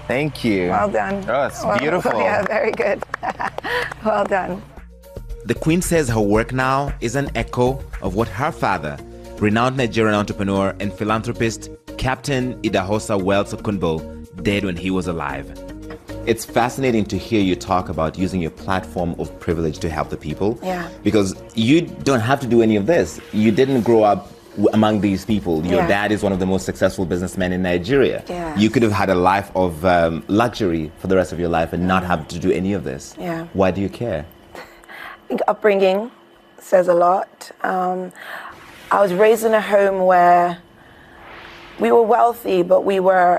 Thank you. Well done. Oh, it's beautiful. Yeah, very good. Well done. The Queen says her work now is an echo of what her father, renowned Nigerian entrepreneur and philanthropist Captain Idahosa Wells Okunbo, did when he was alive. It's fascinating to hear you talk about using your platform of privilege to help the people. Yeah. Because you don't have to do any of this. You didn't grow up among these people. Your dad is one of the most successful businessmen in Nigeria. Yes. You could have had a life of luxury for the rest of your life and not have to do any of this. Yeah. Why do you care? I think upbringing says a lot. I was raised in a home where we were wealthy, but we were